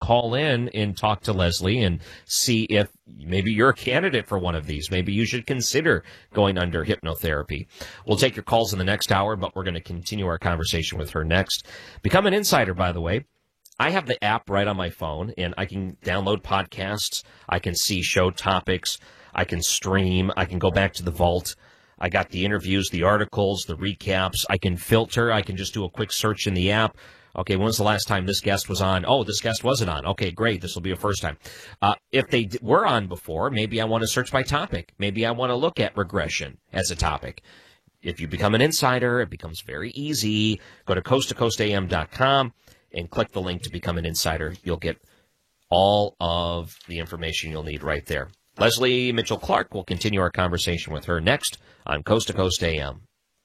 call in and talk to Leslie and see if maybe you're a candidate for one of these. Maybe you should consider going under hypnotherapy. We'll take your calls in the next hour, but we're going to continue our conversation with her next. Become an insider, by the way. I have the app right on my phone, and I can download podcasts. I can see show topics. I can stream. I can go back to the vault. I got the interviews, the articles, the recaps. I can filter. I can just do a quick search in the app. Okay, when was the last time this guest was on? Oh, this guest wasn't on. Okay, great. This will be a first time. If they were on before, maybe I want to search by topic. Maybe I want to look at regression as a topic. If you become an insider, it becomes very easy. Go to coasttocoastam.com and click the link to become an insider. You'll get all of the information you'll need right there. Leslie Mitchell-Clark will continue our conversation with her next on Coast to Coast AM.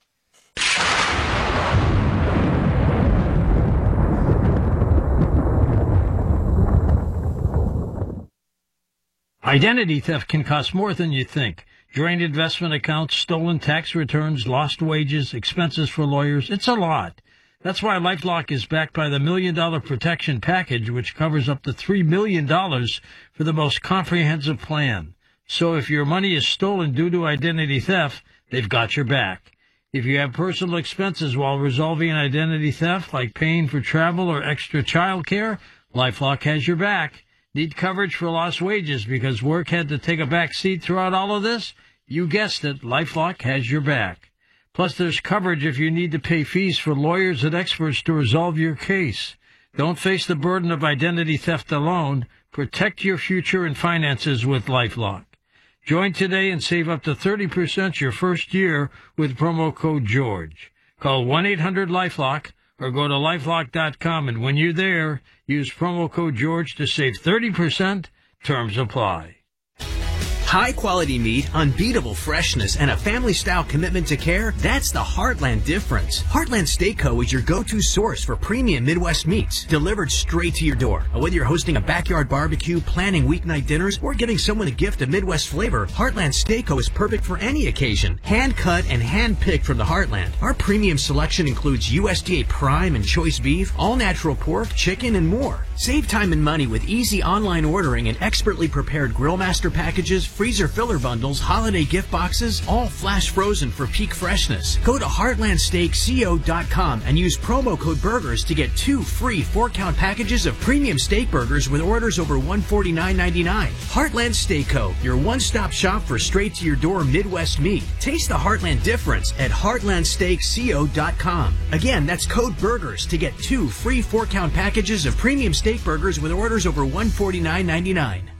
Identity theft can cost more than you think. Drained investment accounts, stolen tax returns, lost wages, expenses for lawyers. It's a lot. That's why LifeLock is backed by the $1 Million Protection Package, which covers up to $3 million for the most comprehensive plan. So if your money is stolen due to identity theft, they've got your back. If you have personal expenses while resolving an identity theft, like paying for travel or extra child care, LifeLock has your back. Need coverage for lost wages because work had to take a back seat throughout all of this? You guessed it, LifeLock has your back. Plus, there's coverage if you need to pay fees for lawyers and experts to resolve your case. Don't face the burden of identity theft alone. Protect your future and finances with LifeLock. Join today and save up to 30% your first year with promo code GEORGE. Call 1-800-LifeLock or go to LifeLock.com, and when you're there, use promo code GEORGE to save 30%. Terms apply. High-quality meat, unbeatable freshness, and a family-style commitment to care, that's the Heartland difference. Heartland Steak Co. is your go-to source for premium Midwest meats, delivered straight to your door. Whether you're hosting a backyard barbecue, planning weeknight dinners, or giving someone a gift of Midwest flavor, Heartland Steak Co. is perfect for any occasion. Hand-cut and hand-picked from the Heartland. Our premium selection includes USDA prime and choice beef, all-natural pork, chicken, and more. Save time and money with easy online ordering and expertly prepared Grill Master packages, freezer filler bundles, holiday gift boxes, all flash frozen for peak freshness. Go to heartlandsteakco.com and use promo code BURGERS to get 2 free 4-count packages of premium steak burgers with orders over $149.99. Heartland Steak Co., your one-stop shop for straight-to-your-door Midwest meat. Taste the Heartland difference at heartlandsteakco.com. Again, that's code BURGERS to get 2 free 4-count packages of premium steak burgers with orders over $149.99.